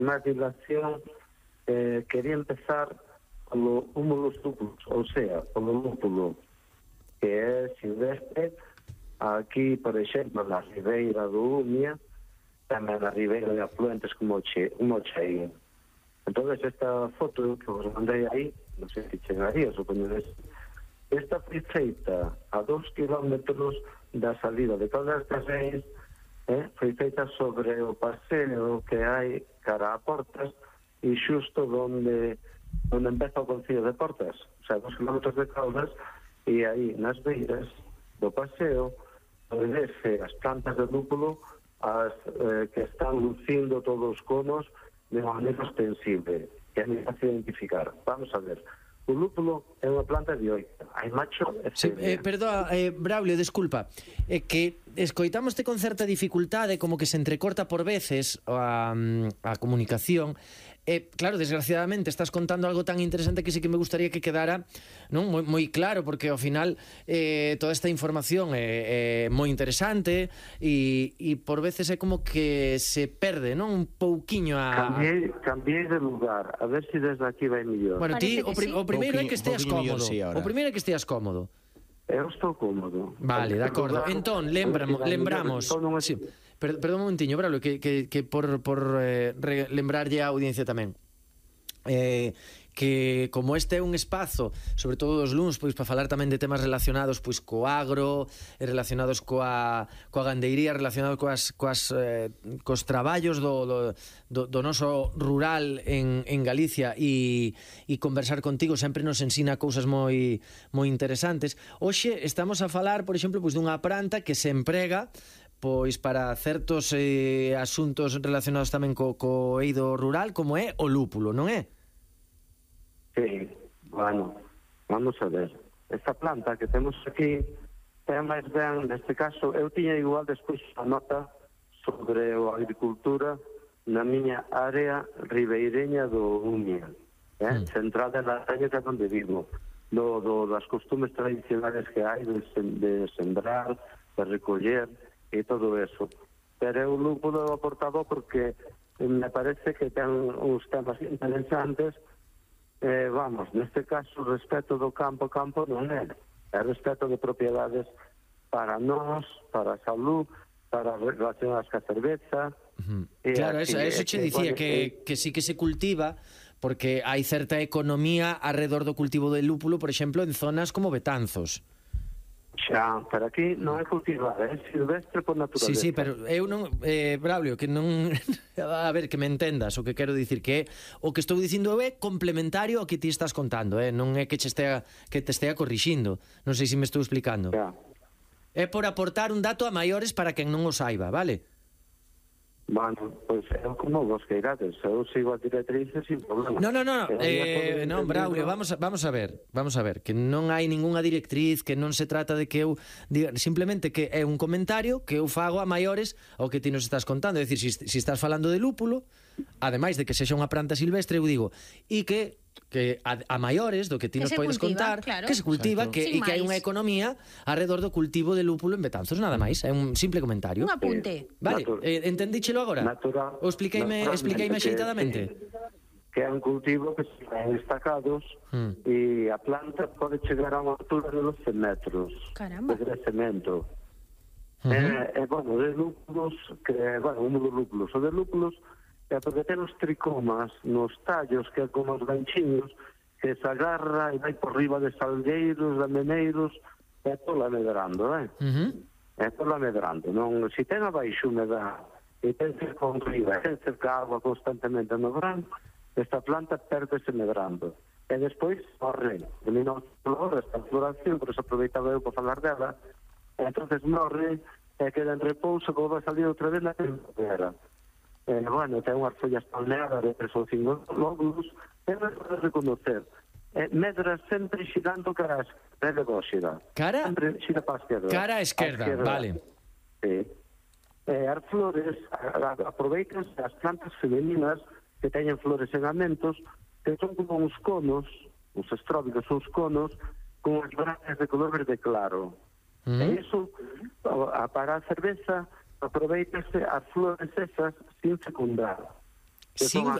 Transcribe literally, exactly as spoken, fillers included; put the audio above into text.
na dilación eh, quería empezar polo húmulos lúpulos, ou sea, polo lúpulo que é silvestre. Aquí, por exemplo, na ribeira do Umia, tamén na ribeira de afluentes como o Cheín. Entón, esta foto que vos mandei aí, non sei se chegaría, supoño que esta foi feita a dos kilómetros da salida de Caldas de Reis, eh, foi feita sobre o paseo que hai cara a Portas e xusto onde, onde empeza o Concello de Portas, o sea, dos kilómetros de Caldas, e aí nas beiras do paseo obedece as plantas de lúpulo as eh, que están lucindo todos os conos de maneira extensible, que é moi fácil identificar. Vamos a ver, o lúpulo é unha planta dioica, hai macho e sí, femia. eh, Perdoa, eh, Braulio, desculpa, é eh, que escoitamoste con certa dificultade, como que se entrecorta por veces a, a comunicación. Eh, claro, desgraciadamente estás contando algo tan interesante que sí que me gustaría que quedara, non, moi, moi claro, porque ao final eh, toda esta información é, é moi interesante e, e por veces é como que se perde, non, un pouquiño a... Cambiei, cambiei de lugar, a ver se si desde aquí vai mellor. Bueno, ti, o, sí. pri o primeiro é que esteas cómodo, sí, o primeiro é que esteas cómodo. Eu estou cómodo. Vale, de acordo. Entón, lembramos, lembramos... Sí. Per, perdón un momentiño, Braulio, que, que, que por, por eh, re, lembrarlle a audiencia tamén. Eh, que como este é un espazo, sobre todo os luns, pois para falar tamén de temas relacionados pois co agro, e relacionados coa coa gandeiría, relacionados coas coas eh, cos traballos do, do, do, do noso rural en, en Galicia e, e conversar contigo sempre nos ensina cousas moi moi interesantes. Hoxe estamos a falar, por exemplo, pois dunha planta que se emprega pois para certos eh, asuntos relacionados tamén co, co eido rural, como é o lúpulo, non é? Sí, bueno, vamos a ver. Esta planta que temos aquí é máis ben, neste caso, eu tiña igual despois a nota sobre a agricultura na miña área ribeireña do Umia, eh? mm. centrada na área que é onde vivo, do, do, das costumes tradicionales que hai de, de sembrar, de recoller e todo eso. Pero eu lúpulo aportado porque me parece que ten uns temas interesantes. Eh, vamos, neste caso, respecto do campo, campo non é. É respecto de propiedades para nós, para a salud, para relacionadas ca cerveza. Uh-huh. Claro, eso, eso che dicía que, que sí que se cultiva, porque hai certa economía alrededor do cultivo del lúpulo, por exemplo, en zonas como Betanzos. Xa, pero aquí non é cultivada, é silvestre por naturaleza. Sí, sí, pero eu non, eh, Braulio, que non a ver, que me entendas o que quero dicir, que o que estou dicindo é complementario ao que ti estás contando, eh? Non é que che estea, que te estea corrixindo. Non sei se me estou explicando. Xa. É por aportar un dato a maiores para quen non o saiba, vale? Bueno, pois pues, eu como vos queirades, eu sigo as directrices sin problema. No, no, no, eh, non, Braulio, vamos a, vamos a ver, vamos a ver, que non hai ningunha directriz, que non se trata de que eu diga, simplemente que é un comentario que eu fago a maiores ao que ti nos estás contando, é dicir, se si, si estás falando de lúpulo, ademais de que sexa unha planta silvestre, eu digo, e que que a, a maiores do que ti nos podes contar, claro, que se cultiva, que, e que hai unha economía alrededor do cultivo de lúpulo en Betanzos, nada máis, é un simple comentario. Un apunte. Vale, eh, entendíchelo agora? Natural, ou expliqueime, expliqueime axeitadamente? Que, que é un cultivo que se ven destacados hmm. e a planta pode chegar a unha altura de doce metros. Caramba. De crecemento. Uh-huh. E, eh, bueno, de lúpulos, que, bueno, un de lúpulos, o de lúpulos é porque ten os tricomas nos tallos, que é como os ganchiños, que se agarra e vai por riba de salgueiros, de meneiros, é tola medrando, eh? Uh-huh. É tola medrando. Non, se ten abaixo humedade e ten cerca con riba, ten cerca agua constantemente no verán, esta planta perdese medrando. E despois morre. Termina esta floración, por eso aproveitaba eu para falar dela, e entonces morre e queda en repouso, como vai salir outra vez na primavera. Eh, bueno, ten unhas follas palmeadas de tres ou cinco lóbulos, e non podes reconocer. Eh, medra sempre xirando cara a esquerda, xira. Cara? Sempre xira para a esquerda. Cara a esquerda, a esquerda. Vale. Sí. Eh, as flores, aproveitanse as plantas femeninas que teñen flores en amentos, que son como uns conos, uns estróbicos, uns conos, con as branquias de color verde claro. Uh-huh. E iso, para a cerveza, aproveitase as flores esas sin fecundar. Sigo